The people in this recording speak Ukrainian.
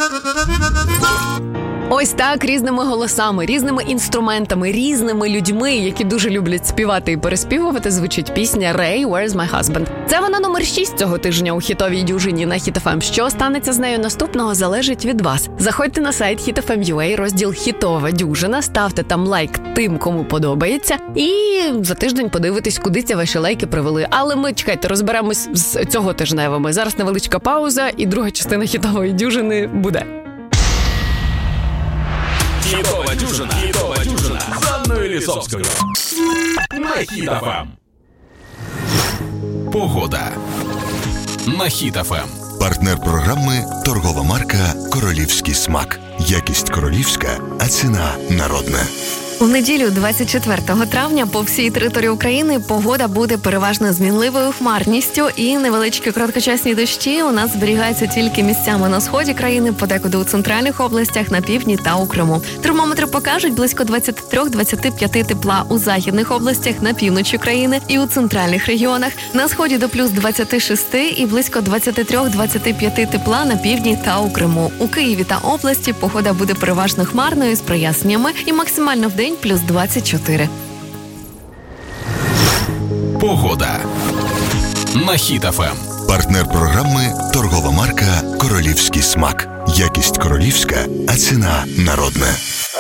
Ось так, різними голосами, різними інструментами, різними людьми, які дуже люблять співати і переспівувати, звучить пісня «Ray, Where's My Husband?». Це вона номер 6 цього тижня у хітовій дюжині на Hit FM. Що станеться з нею наступного, залежить від вас. Заходьте на сайт HitFM.ua, розділ «Хітова дюжина», ставте там лайк тим, кому подобається, і за тиждень подивитесь, куди ці ваші лайки привели. Але ми, чекайте, розберемось з цього тижневими. Зараз невеличка пауза, і друга частина хітової дюжини буде. Хітова дюжина з Анною Лісовською на Hit FM. Погода на Hit FM. Партнер програми – торгова марка «Королівський смак». Якість королівська, а ціна народна. У неділю, 24 травня, по всій території України погода буде переважно змінливою хмарністю і невеличкі короткочасні дощі у нас зберігаються тільки місцями на сході країни, подекуди у центральних областях, на півдні та у Криму. Термометри покажуть близько 23-25 тепла у західних областях, на півночі країни і у центральних регіонах. На сході до плюс 26 і близько 23-25 тепла на півдні та у Криму. У Києві та області погода буде переважно хмарною з проясненнями і максимально в день плюс 24. Погода на Hit FM. Партнер програми – торгова марка «Королівський смак». Якість королівська, а ціна народна.